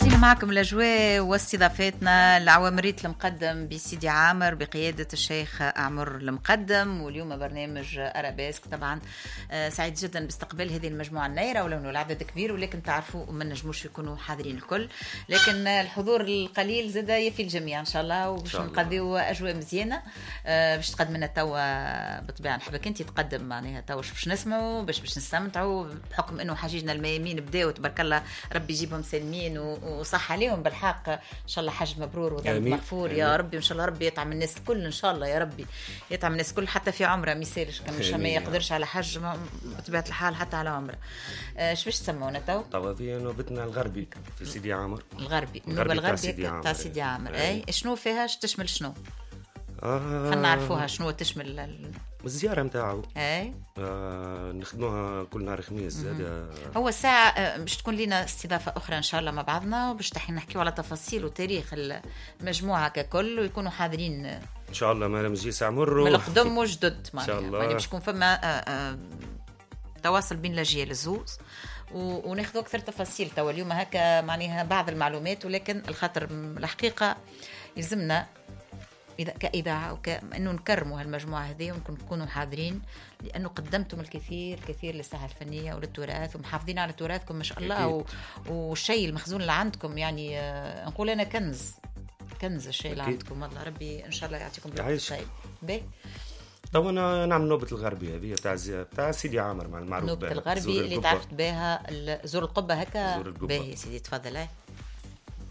مواصلين معكم الأجواء واستضافتنا العوامرية المقدم بسيدي عامر بقيادة الشيخ أعمر المقدم، واليوم برنامج أرابيسك. طبعا سعيد جدا باستقبال هذه المجموعة النايرة، ولو أنه العدد كبير ولكن تعرفوا ما نجموش يكونوا حاضرين الكل، لكن الحضور القليل زاد يفي الجميع إن شاء الله، وباش نقضيو أجواء مزيانة. باش تقدم لنا توا بالطبيعة نحبك أنت تقدم معناها توا باش نسمعوا باش نستمتعوا، بحكم أنه حاجيجنا الميامين بداوا تبارك الله ربي يجيبهم سالمين وصح عليهم بالحق. ان شاء الله حج مبرور وذنب مغفور يا ربي، وان شاء الله ربي يطعم الناس الكل ان شاء الله يا ربي، يطعم الناس الكل حتى في عمره ما يسالش كان ما يقدرش على حج بطبيعه الحال حتى على عمره. ايش باش تسمونا تو في نوبتنا الغربي في سيدي عامر. الغربي النوبه الغربي تاع سيدي عامر. اي شنو فيها؟ تشمل شنو؟ خلينا نعرفوها شنو تشمل الزيارة متاعه. اي نخدموها كل نهار خميس. هذا هو الساعة باش تكون لنا استضافة أخرى إن شاء الله مع بعضنا، وباش نحكيو على تفاصيل وتاريخ المجموعة ككل، ويكونوا حاضرين إن شاء الله ما نمجي سعمر من القدم وجدد إن شاء الله. باش يكون فما تواصل بين الأجيال الزوز، وناخذ أكثر تفاصيل توا اليوم هكا معناها بعض المعلومات، ولكن الخاطر الحقيقة يلزمنا إذا كإذاعة وكأنه نكرموا هالمجموعة هذه ونكونوا حاضرين، لأنه قدمتم الكثير للساحة الفنية وللتراث، ومحافظين على تراثكم ما شاء الله. والشيء المخزون اللي عندكم يعني نقول أنا كنز الشيء اللي عندكم. الله ربي إن شاء الله يعطيكم بالخير. باهي طبعا نعمل نوبة الغربي هذه بتاع سيدي عامر مع المعروف نوبة الغربي اللي تعرفت بها زور القبة هكا. باهي سيدي تفضل.